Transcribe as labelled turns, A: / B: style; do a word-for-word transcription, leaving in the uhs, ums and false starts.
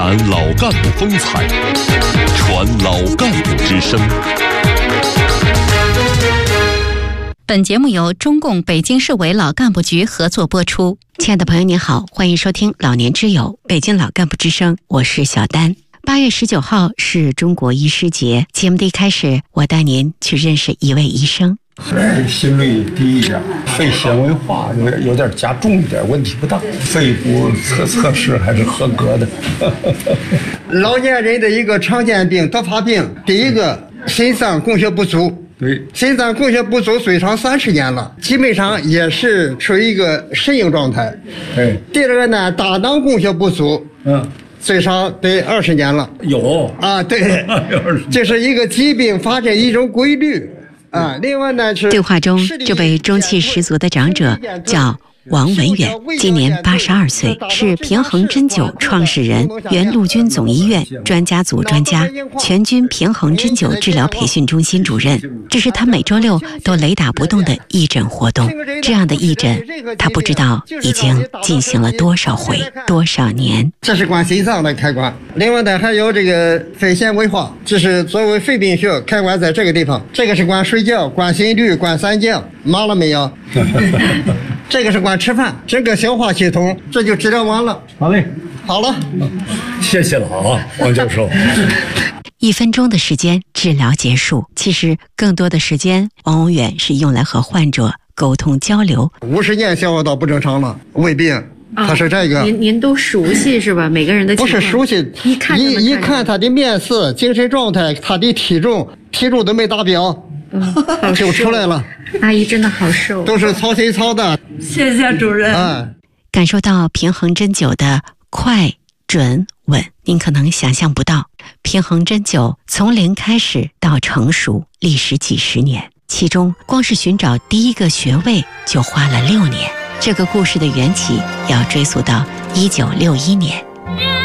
A: 谈老干部风采，传老干部之声。
B: 本节目由中共北京市委老干部局合作播出。亲爱的朋友您好，欢迎收听老年之友北京老干部之声，我是小丹。八月十九号是中国医师节，节目的一开始，我带您去认识一位医生。
C: 心率低一点，肺纤维化有点有点加重一点，问题不大。肺部测测试还是合格的。
D: 老年人的一个常见病得发病，第一个心脏供血不足。
C: 对，
D: 心脏供血不足最长三十年了，基本上也是处于一个适应状态。
C: 对。
D: 第二个呢，大脑供血不足。嗯。最少得二十年了。
C: 有
D: 啊，对，这是一个疾病发展一种规律。啊，另外呢是
B: 对话中，这位中气十足的长者叫王文远，今年八十二岁，是平衡针灸创始人，原陆军总医院专家组专家，全军平衡针灸治疗培训中心主任。这是他每周六都雷打不动的义诊活动。这样的义诊，他不知道已经进行了多少回、多少年。
D: 这是管心脏的开关。另外呢，还有这个肺纤维化，这是作为肺病学开关在这个地方。这个是管睡觉、管心率、管三降，麻了没有？这个是管吃饭，整个消化系统，这就治疗完了。
C: 好嘞，
D: 好了，
C: 谢谢了啊，王教授。
B: 一分钟的时间，治疗结束。其实更多的时间，王文远是用来和患者沟通交流。
D: 五十年消化道不正常了，胃病。他是这个，
E: 哦、您您都熟悉是吧？每个人的情况
D: 不是熟悉，
E: 一看
D: 一一看他的面色、精神状态、他的体重，体重都没达标，嗯、就出来了。
E: 阿姨真的好瘦，
D: 都是操心操的。
E: 谢谢主任。
D: 嗯，
B: 感受到平衡针灸的快、准、稳，您可能想象不到，平衡针灸从零开始到成熟，历时几十年，其中光是寻找第一个穴位就花了六年。这个故事的缘起要追溯到一九六一年。